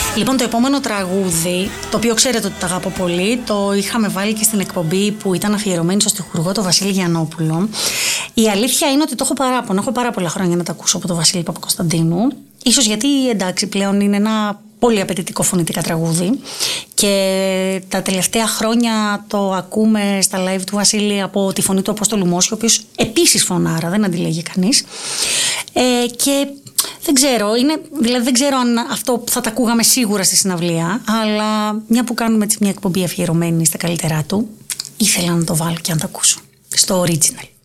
Λοιπόν, το επόμενο τραγούδι, το οποίο ξέρετε ότι το αγαπώ πολύ, το είχαμε βάλει και στην εκπομπή που ήταν αφιερωμένη στο στιχουργό, το Βασίλη Γιαννόπουλο. Η αλήθεια είναι ότι το έχω παράπονο. Έχω πάρα πολλά χρόνια να το ακούσω από τον Βασίλη Παπακοσταντίνου. Ίσως γιατί, εντάξει, πλέον είναι ένα πολύ απαιτητικό φωνητικά τραγούδι και τα τελευταία χρόνια το ακούμε στα live του Βασίλη από τη φωνή του Απόστολου Μόσχη, ο οποίος επίσης φωνάρα, δεν αντιλέγει κανείς. Και δεν ξέρω, δηλαδή δεν ξέρω αν αυτό θα τα ακούγαμε σίγουρα στη συναυλία, αλλά μια που κάνουμε μια εκπομπή αφιερωμένη στα καλύτερά του, ήθελα να το βάλω και να το ακούσω στο original.